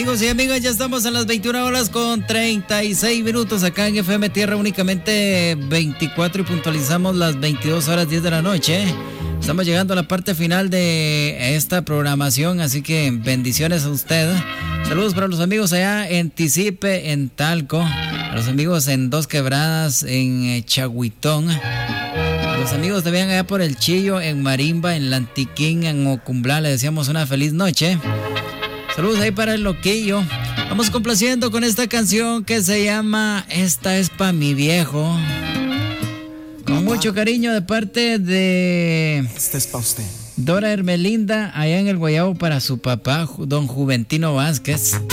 amigos y amigas, ya estamos a las 21 horas con 36 minutos acá en FM Tierra, únicamente 24 y puntualizamos las 22 horas 10 de la noche. Estamos llegando a la parte final de esta programación, así que bendiciones a usted. Saludos para los amigos allá en Tisipe, en Talco, a los amigos en Dos Quebradas, en Chaguitón, a los amigos también allá por el Chillo, en Marimba, en Lantiquín, en Ocumblá, les deseamos una feliz noche. Saludos ahí para el Loquillo. Vamos complaciendo con esta canción que se llama Esta es pa' mi viejo. Con mucho cariño de parte de Esta es pa' usted. Dora Hermelinda, allá en el Guayabo, para su papá, don Juventino Vázquez.